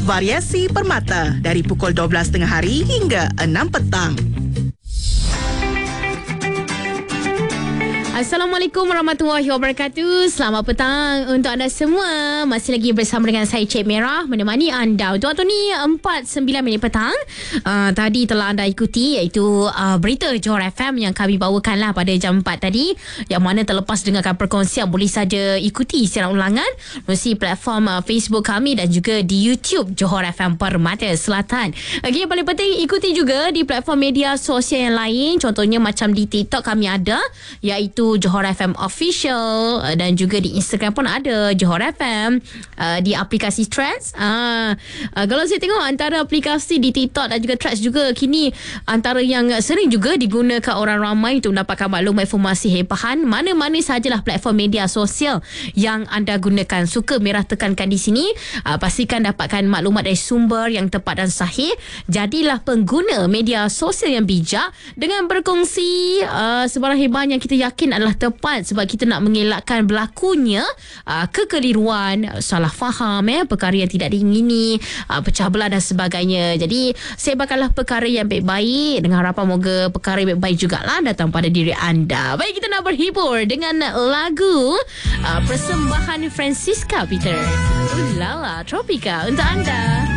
Variasi Permata dari pukul 12.30 hari hingga 6 petang. Assalamualaikum warahmatullahi wabarakatuh. Selamat petang untuk anda semua. Masih lagi bersama dengan saya Cik Merah menemani anda untuk waktu ni 4:09 petang. Tadi telah anda ikuti iaitu berita Johor FM yang kami bawakanlah pada jam 4 tadi, yang mana terlepas dengarkan perkongsian boleh saja ikuti secara ulangan melalui platform Facebook kami dan juga di YouTube Johor FM Permata Selatan. Yang paling penting ikuti juga di platform media sosial yang lain, contohnya macam di TikTok kami ada iaitu Johor FM Official, dan juga di Instagram pun ada Johor FM, di aplikasi Threads. Kalau saya tengok antara aplikasi di TikTok dan juga Threads juga kini antara yang sering juga digunakan orang ramai untuk mendapatkan maklumat informasi hebahan. Mana-mana sajalah platform media sosial yang anda gunakan. Suka Merah tekankan di sini, pastikan dapatkan maklumat dari sumber yang tepat dan sahih. Jadilah pengguna media sosial yang bijak dengan berkongsi sebarang hebahan yang kita yakin adalah tepat, sebab kita nak mengelakkan berlakunya kekeliruan, salah faham, perkara yang tidak diingini, pecah belah dan sebagainya. Jadi sebarkanlah perkara yang baik-baik dengan harapan moga perkara yang baik-baik jugalah datang pada diri anda. Baik, kita nak berhibur dengan lagu persembahan Francisca Peter, Ulala Tropika untuk anda.